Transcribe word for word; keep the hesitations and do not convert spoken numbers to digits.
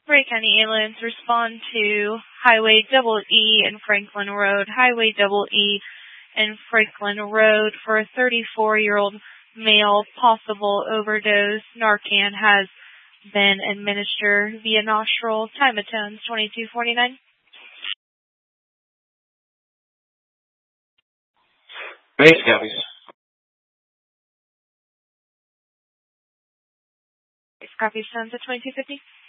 Ray County Ambulance, respond to Highway Double E and Franklin Road. Highway Double E and Franklin Road for a thirty-four-year-old male, possible overdose. Narcan has been administered via nostril. Time of tones twenty-two forty-nine. Base copies. Base copies tones at twenty-two fifty.